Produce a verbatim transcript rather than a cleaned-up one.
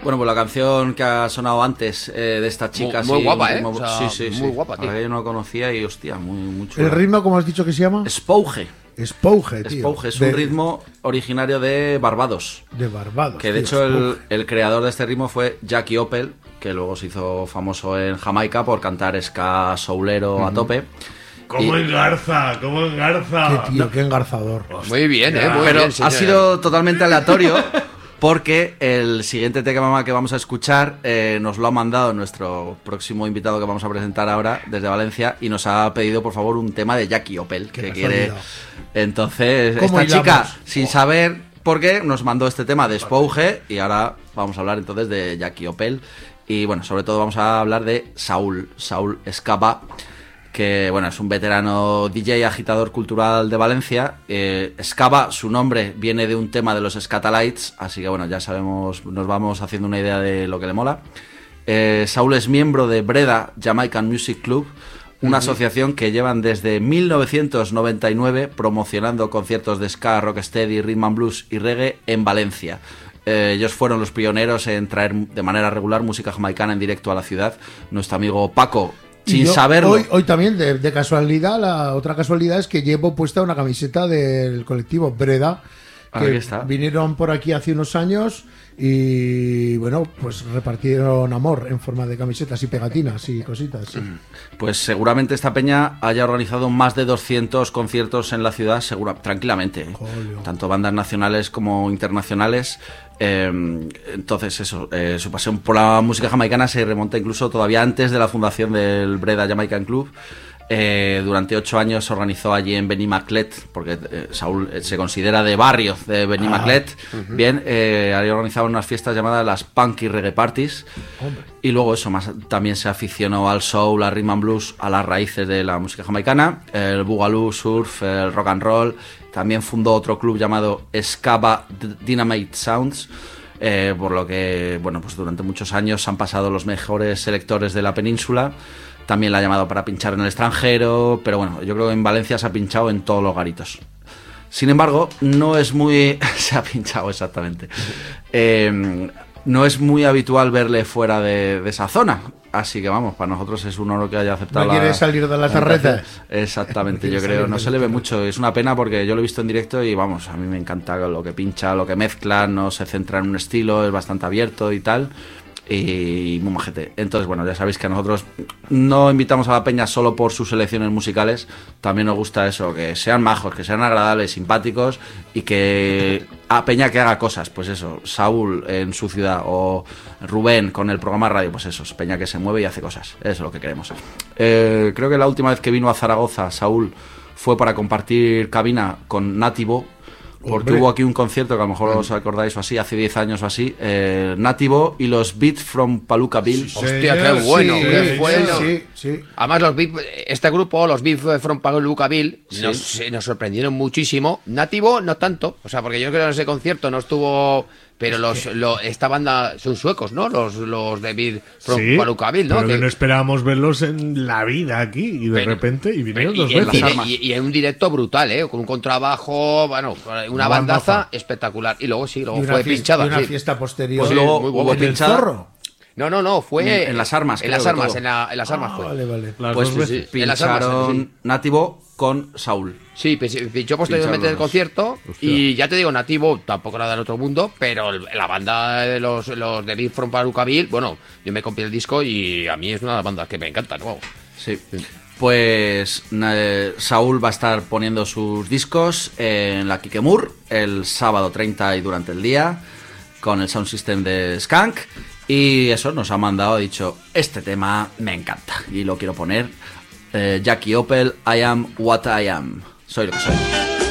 Bueno, pues la canción que ha sonado antes eh, de esta chica... Muy, muy sí, guapa, ¿eh? Ritmo, O sea, sí, sí, muy sí. guapa, tío. Ahora yo no la conocía y, hostia, muy, muy chula. ¿El ritmo, cómo has dicho que se llama? Spouge. Spouge, tío. Spouge es de, un ritmo originario de Barbados. De Barbados. Que de tío, hecho el, Spouge. el creador de este ritmo fue Jackie Opel, que luego se hizo famoso en Jamaica por cantar ska soulero uh-huh. a tope. ¿Cómo y... engarza? ¿Cómo engarza? Qué tío, qué engarzador. Muy bien, ¿eh? Muy Pero bien, ha sido totalmente aleatorio porque el siguiente tema que vamos a escuchar eh, nos lo ha mandado nuestro próximo invitado que vamos a presentar ahora desde Valencia y nos ha pedido por favor un tema de Jackie Opel que quiere. Olvidado. Entonces esta hilamos? chica sin saber por qué nos mandó este tema de Spouge y ahora vamos a hablar entonces de Jackie Opel y bueno, sobre todo vamos a hablar de Saúl, Saúl Escapa, que bueno, es un veterano D J agitador cultural de Valencia. eh, Escapa, su nombre viene de un tema de los Scatalites, así que bueno, ya sabemos, nos vamos haciendo una idea de lo que le mola. eh, Saúl es miembro de Breda Jamaican Music Club, una uh-huh. asociación que llevan desde mil novecientos noventa y nueve promocionando conciertos de ska, rocksteady, rhythm and blues y reggae en Valencia. Eh, ellos fueron los pioneros en traer de manera regular música jamaicana en directo a la ciudad. Nuestro amigo Paco, sin yo, saberlo. Hoy, hoy también, de, de casualidad, la otra casualidad es que llevo puesta una camiseta del colectivo Breda, que está. vinieron por aquí hace unos años y, bueno, pues repartieron amor en forma de camisetas y pegatinas y cositas. Sí. Pues seguramente esta peña haya organizado más de doscientos conciertos en la ciudad, segura, tranquilamente. ¿eh? Tanto bandas nacionales como internacionales. Eh, entonces eso, eh, su pasión por la música jamaicana se remonta incluso todavía antes de la fundación del Breda Jamaican Club. Eh, durante ocho años se organizó allí en Benimaclet, porque eh, Saúl eh, se considera de barrio de Benimaclet. Ah, uh-huh. Bien, eh, ahí organizaban unas fiestas llamadas las Punky Reggae Parties. Hombre. Y luego eso, más también se aficionó al soul, al rhythm and blues, a las raíces de la música jamaicana, el boogaloo, surf, el rock and roll. También fundó otro club llamado Scaba Dynamite Sounds. Eh, por lo que, bueno, pues durante muchos años han pasado los mejores selectores de la península. También la ha llamado para pinchar en el extranjero, pero bueno, yo creo que en Valencia se ha pinchado en todos los garitos. Sin embargo, no es muy... se ha pinchado exactamente. Eh, no es muy habitual verle fuera de, de esa zona. Así que vamos, para nosotros es un honor que haya aceptado. ¿No la, quiere salir de las terretas? Exactamente, no yo creo. No se le ve mucho. Es una pena porque yo lo he visto en directo y vamos, a mí me encanta lo que pincha, lo que mezcla, no se centra en un estilo, es bastante abierto y tal. Y muy majete. Entonces, bueno, ya sabéis que nosotros no invitamos a la peña solo por sus selecciones musicales. También nos gusta eso, que sean majos, que sean agradables, simpáticos y que a peña que haga cosas. Pues eso, Saúl en su ciudad o Rubén con el programa radio, pues eso, es peña que se mueve y hace cosas. Eso es lo que queremos. Eh, creo que la última vez que vino a Zaragoza Saúl fue para compartir cabina con Nativo. Porque Hombre. hubo aquí un concierto que a lo mejor os acordáis o así, hace diez años o así, eh, Nativo y los Beats from Palookaville. Sí, Hostia, qué bueno, sí, qué bueno. Sí, sí. Además, los Beats, este grupo, los Beats from Palookaville, sí. nos, nos sorprendieron muchísimo. Nativo, no tanto. O sea, porque yo creo que en ese concierto no estuvo... Pero los, lo, esta banda son suecos, ¿no? Los, los de Beat from sí, Palookaville, ¿no? Pero que que no esperábamos verlos en la vida aquí y de pero, repente y vinieron dos y, veces. Y, y, y en un directo brutal, ¿eh? Con un contrabajo, bueno, una, una bandaza bandaza espectacular. Y luego sí, luego fue fiesta, pinchada. Y una sí. fiesta posterior. Pues sí, luego muy hubo pinchada. Zorro. No, no, no, fue... En, en las armas, En creo, las armas, todo. en, la, en las armas ah, fue. Vale, vale. Las pues dos veces. sí, en las armas, pincharon sí. Nativo con Saúl. Sí, pinchó posteriormente el concierto. Hostia. Y ya te digo, Nativo tampoco era del otro mundo, pero la banda de los, los de Beat from Palookaville, bueno, yo me compré el disco y a mí es una de las bandas que me encantan, ¿no? Sí. Pues eh, Saúl va a estar poniendo sus discos en la Kikemur el sábado treinta y durante el día con el sound system de Skank. Y eso nos ha mandado, ha dicho, este tema me encanta y lo quiero poner. eh, Jackie Opel, I Am What I Am. Soy lo que soy.